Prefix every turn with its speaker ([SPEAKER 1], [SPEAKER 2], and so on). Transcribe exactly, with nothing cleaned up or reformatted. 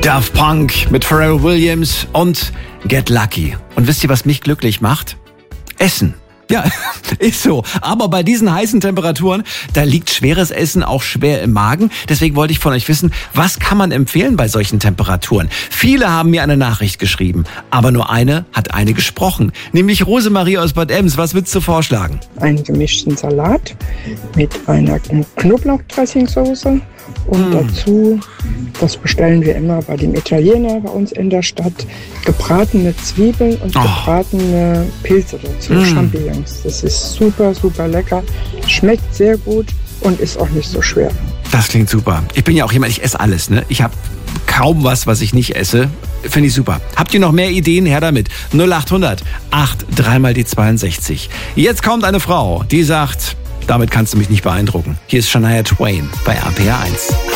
[SPEAKER 1] Daft Punk mit Pharrell Williams und Get Lucky. Und wisst ihr, was mich glücklich macht? Essen. Ja, ist so. Aber bei diesen heißen Temperaturen, da liegt schweres Essen auch schwer im Magen. Deswegen wollte ich von euch wissen, was kann man empfehlen bei solchen Temperaturen? Viele haben mir eine Nachricht geschrieben, aber nur eine hat eine gesprochen. Nämlich Rosemarie aus Bad Ems. Was würdest du vorschlagen?
[SPEAKER 2] Einen gemischten Salat mit einer Knoblauchdressingsoße und mm. dazu, das bestellen wir immer bei dem Italiener bei uns in der Stadt, gebratene Zwiebeln und oh. gebratene Pilze dazu, mm. Champignons. Das ist super, super lecker, schmeckt sehr gut und ist auch nicht so schwer.
[SPEAKER 1] Das klingt super. Ich bin ja auch jemand, ich esse alles, ne? Ich habe kaum was, was ich nicht esse. Finde ich super. Habt ihr noch mehr Ideen? Her damit. null acht hundert acht drei mal die zweiundsechzig. Jetzt kommt eine Frau, die sagt, damit kannst du mich nicht beeindrucken. Hier ist Shania Twain bei R P R eins.